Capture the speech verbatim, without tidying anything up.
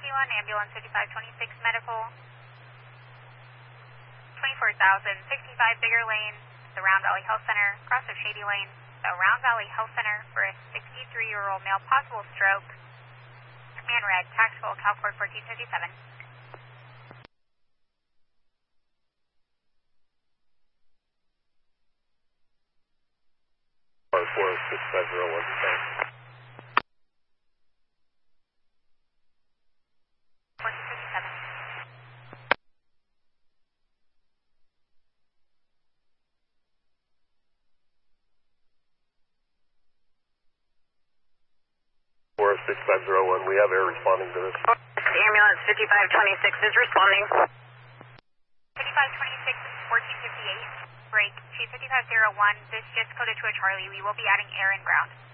one, ambulance fifty-five twenty-six medical. twenty-four thousand, sixty-five Bigger Lane, the Round Valley Health Center, cross of Shady Lane, the Round Valley Health Center for a sixty-three-year-old male, possible stroke. Command red, tactical, CalCord fourteen fifty-seven. four six five zero one, thanks. fourteen fifty-seven. four six five zero one, we have air responding to this. Ambulance fifty-five twenty-six is responding. fifty-five twenty-six, fourteen fifty-eight. Break, Chief fifty-five zero one, this just coded to a Charlie. We will be adding air and ground.